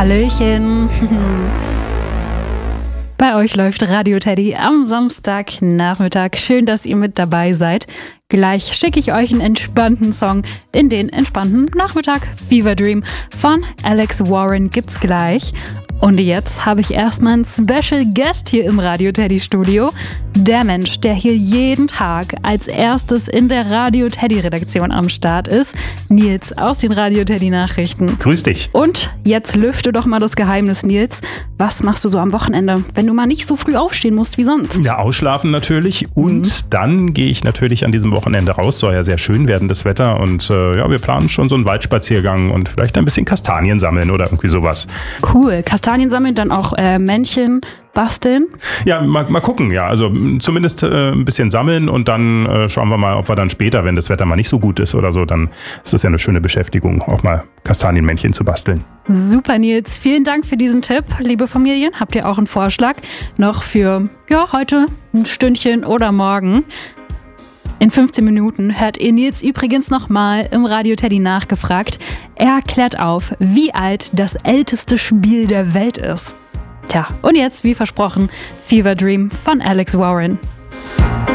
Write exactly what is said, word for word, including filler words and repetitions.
Hallöchen. Bei euch läuft Radio Teddy am Samstagnachmittag. Schön, dass ihr mit dabei seid. Gleich schicke ich euch einen entspannten Song in den entspannten Nachmittag. Fever Dream von Alex Warren gibt's gleich. Und jetzt habe ich erstmal einen Special Guest hier im Radio Teddy Studio. Der Mensch, der hier jeden Tag als erstes in der Radio Teddy Redaktion am Start ist. Nils aus den Radio Teddy Nachrichten. Grüß dich. Und jetzt lüfte doch mal das Geheimnis, Nils. Was machst du so am Wochenende, wenn du mal nicht so früh aufstehen musst wie sonst? Ja, ausschlafen natürlich. Und mhm. dann gehe ich natürlich an diesem Wochenende raus. Soll ja sehr schön werden, das Wetter. Und äh, ja, wir planen schon so einen Waldspaziergang und vielleicht ein bisschen Kastanien sammeln oder irgendwie sowas. Cool. Kastanien sammeln, dann auch äh, Männchen basteln? Ja, mal, mal gucken, ja. Also zumindest äh, ein bisschen sammeln und dann äh, schauen wir mal, ob wir dann später, wenn das Wetter mal nicht so gut ist oder so, dann ist das ja eine schöne Beschäftigung, auch mal Kastanienmännchen zu basteln. Super, Nils. Vielen Dank für diesen Tipp, liebe Familien. Habt ihr auch einen Vorschlag noch für ja, heute ein Stündchen oder morgen? In fünfzehn Minuten hört ihr Nils übrigens nochmal im Radio Teddy nachgefragt. Er klärt auf, wie alt das älteste Spiel der Welt ist. Tja, und jetzt, wie versprochen, Fever Dream von Alex Warren.